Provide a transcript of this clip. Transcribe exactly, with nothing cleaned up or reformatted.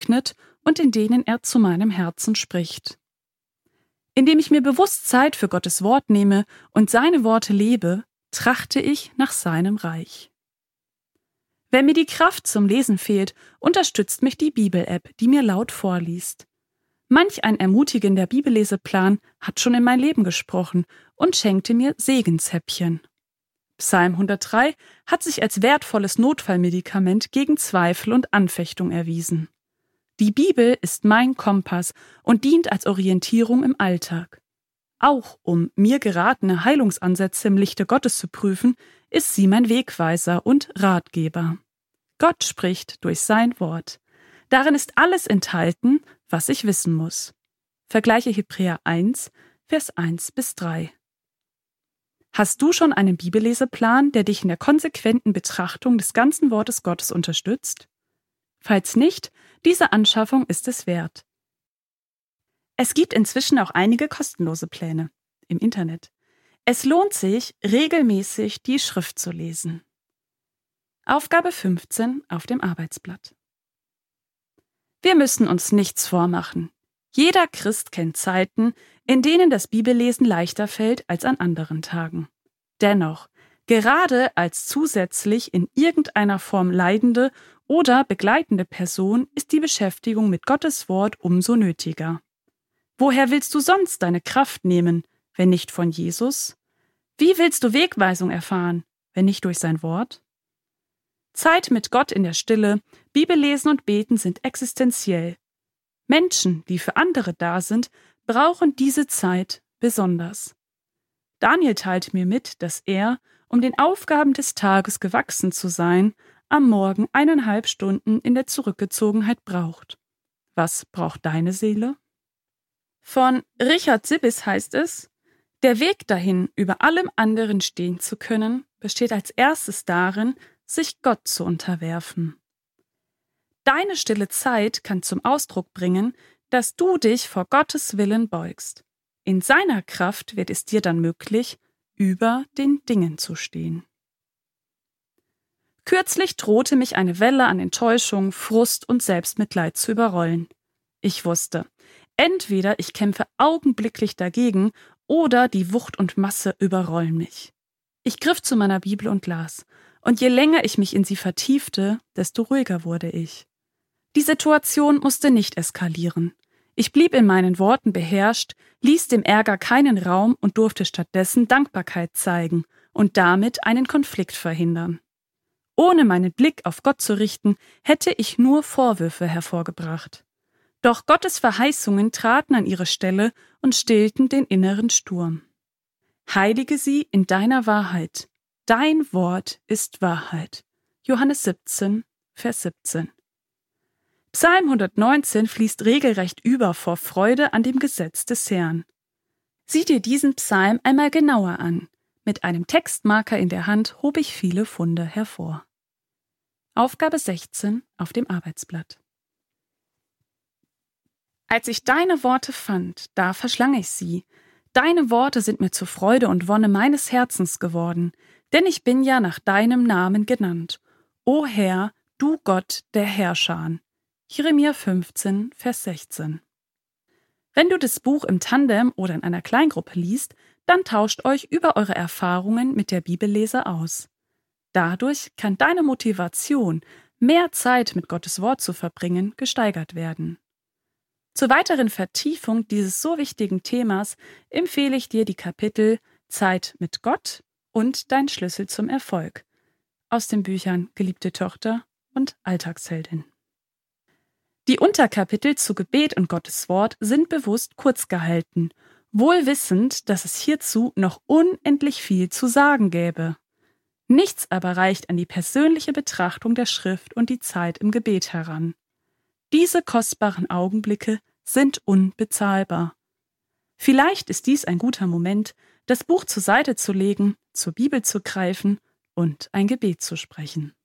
öffnet und in denen er zu meinem Herzen spricht. Indem ich mir bewusst Zeit für Gottes Wort nehme und seine Worte lebe, trachte ich nach seinem Reich. Wenn mir die Kraft zum Lesen fehlt, unterstützt mich die Bibel-App, die mir laut vorliest. Manch ein ermutigender Bibelleseplan hat schon in mein Leben gesprochen und schenkte mir Segenshäppchen. Psalm hundertdrei hat sich als wertvolles Notfallmedikament gegen Zweifel und Anfechtung erwiesen. Die Bibel ist mein Kompass und dient als Orientierung im Alltag. Auch um mir geratene Heilungsansätze im Lichte Gottes zu prüfen, ist sie mein Wegweiser und Ratgeber. Gott spricht durch sein Wort. Darin ist alles enthalten, was ich wissen muss. Vergleiche Hebräer eins, Vers eins bis drei. Hast du schon einen Bibelleseplan, der dich in der konsequenten Betrachtung des ganzen Wortes Gottes unterstützt? Falls nicht, diese Anschaffung ist es wert. Es gibt inzwischen auch einige kostenlose Pläne im Internet. Es lohnt sich, regelmäßig die Schrift zu lesen. Aufgabe fünfzehn auf dem Arbeitsblatt. Wir müssen uns nichts vormachen. Jeder Christ kennt Zeiten, in denen das Bibellesen leichter fällt als an anderen Tagen. Dennoch, gerade als zusätzlich in irgendeiner Form leidende oder begleitende Person ist die Beschäftigung mit Gottes Wort umso nötiger. Woher willst du sonst deine Kraft nehmen, wenn nicht von Jesus? Wie willst du Wegweisung erfahren, wenn nicht durch sein Wort? Zeit mit Gott in der Stille, Bibellesen und Beten sind existenziell. Menschen, die für andere da sind, brauchen diese Zeit besonders. Daniel teilt mir mit, dass er, um den Aufgaben des Tages gewachsen zu sein, am Morgen eineinhalb Stunden in der Zurückgezogenheit braucht. Was braucht deine Seele? Von Richard Sibbes heißt es: Der Weg dahin, über allem anderen stehen zu können, besteht als erstes darin, sich Gott zu unterwerfen. Deine stille Zeit kann zum Ausdruck bringen, dass du dich vor Gottes Willen beugst. In seiner Kraft wird es dir dann möglich, über den Dingen zu stehen. Kürzlich drohte mich eine Welle an Enttäuschung, Frust und Selbstmitleid zu überrollen. Ich wusste, entweder ich kämpfe augenblicklich dagegen oder die Wucht und Masse überrollen mich. Ich griff zu meiner Bibel und las, und je länger ich mich in sie vertiefte, desto ruhiger wurde ich. Die Situation musste nicht eskalieren. Ich blieb in meinen Worten beherrscht, ließ dem Ärger keinen Raum und durfte stattdessen Dankbarkeit zeigen und damit einen Konflikt verhindern. Ohne meinen Blick auf Gott zu richten, hätte ich nur Vorwürfe hervorgebracht. Doch Gottes Verheißungen traten an ihre Stelle und stillten den inneren Sturm. Heilige sie in deiner Wahrheit. Dein Wort ist Wahrheit. Johannes siebzehn, Vers siebzehn. Psalm hundertneunzehn fließt regelrecht über vor Freude an dem Gesetz des Herrn. Sieh dir diesen Psalm einmal genauer an. Mit einem Textmarker in der Hand hob ich viele Funde hervor. Aufgabe sechzehn auf dem Arbeitsblatt. Als ich deine Worte fand, da verschlang ich sie. Deine Worte sind mir zur Freude und Wonne meines Herzens geworden, denn ich bin ja nach deinem Namen genannt. O Herr, du Gott der Herrscher. Jeremia fünfzehn, Vers sechzehn. Wenn du das Buch im Tandem oder in einer Kleingruppe liest, dann tauscht euch über eure Erfahrungen mit der Bibelleser aus. Dadurch kann deine Motivation, mehr Zeit mit Gottes Wort zu verbringen, gesteigert werden. Zur weiteren Vertiefung dieses so wichtigen Themas empfehle ich dir die Kapitel Zeit mit Gott und Dein Schlüssel zum Erfolg aus den Büchern Geliebte Tochter und Alltagsheldin. Die Unterkapitel zu Gebet und Gottes Wort sind bewusst kurz gehalten, wohl wissend, dass es hierzu noch unendlich viel zu sagen gäbe. Nichts aber reicht an die persönliche Betrachtung der Schrift und die Zeit im Gebet heran. Diese kostbaren Augenblicke sind unbezahlbar. Vielleicht ist dies ein guter Moment, das Buch zur Seite zu legen, zur Bibel zu greifen und ein Gebet zu sprechen.